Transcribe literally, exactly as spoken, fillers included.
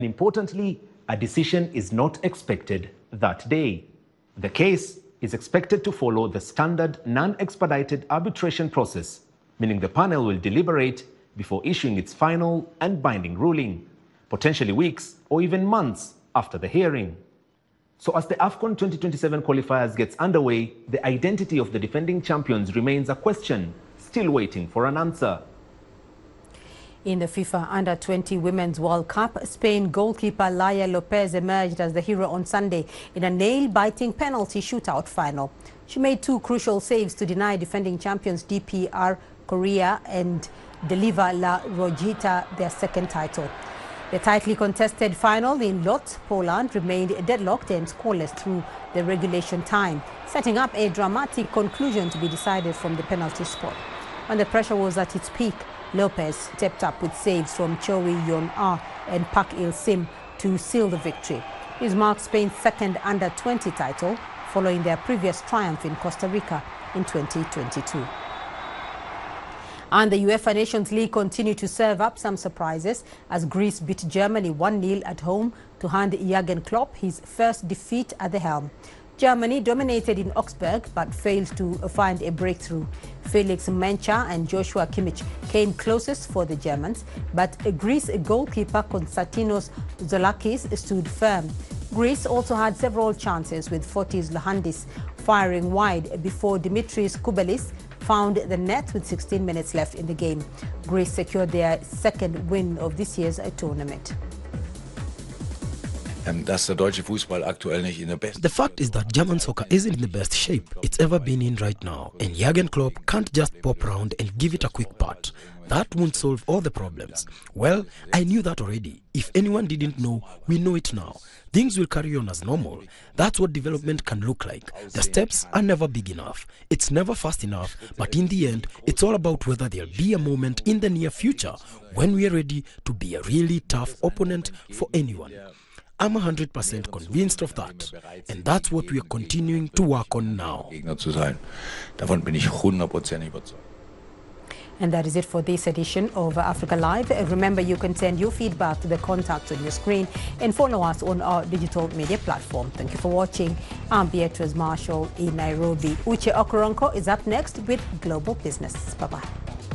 Importantly, a decision is not expected that day. The case is expected to follow the standard non-expedited arbitration process, meaning the panel will deliberate before issuing its final and binding ruling, potentially weeks or even months after the hearing. So as the AFCON twenty twenty-seven qualifiers gets underway, the identity of the defending champions remains a question, still waiting for an answer. In the FIFA Under twenty Women's World Cup, Spain goalkeeper Laia Lopez emerged as the hero on Sunday in a nail-biting penalty shootout final. She made two crucial saves to deny defending champions D P R Korea and deliver La Rojita their second title. The tightly contested final in Lodz, Poland, remained deadlocked and scoreless through the regulation time, setting up a dramatic conclusion to be decided from the penalty spot. When the pressure was at its peak, Lopez stepped up with saves from Choi Yeon-ah and Park Il-sim to seal the victory. This marks Spain's second under twenty title, following their previous triumph in Costa Rica in twenty twenty-two. And the UEFA Nations League continued to serve up some surprises as Greece beat Germany one nil at home to hand Jurgen Klopp his first defeat at the helm. Germany dominated in Augsburg but failed to find a breakthrough. Felix Mencha and Joshua Kimmich came closest for the Germans, but Greece goalkeeper Konstantinos Zoulakis stood firm. Greece also had several chances, with Fotis Lahandis firing wide before Dimitris Koubelis found the net with sixteen minutes left in the game. Greece secured their second win of this year's tournament. The fact is that German soccer isn't in the best shape it's ever been in right now, and Jurgen Klopp can't just pop round and give it a quick pat. That won't solve all the problems. Well, I knew that already. If anyone didn't know, we know it now. Things will carry on as normal. That's what development can look like. The steps are never big enough. It's never fast enough, but in the end, it's all about whether there'll be a moment in the near future when we're ready to be a really tough opponent for anyone. I'm one hundred percent convinced of that, and that's what we are continuing to work on now. And that is it for this edition of Africa Live. Remember, you can send your feedback to the contacts on your screen and follow us on our digital media platform. Thank you for watching. I'm Beatrice Marshall in Nairobi. Uche Okoronko is up next with Global Business. Bye-bye.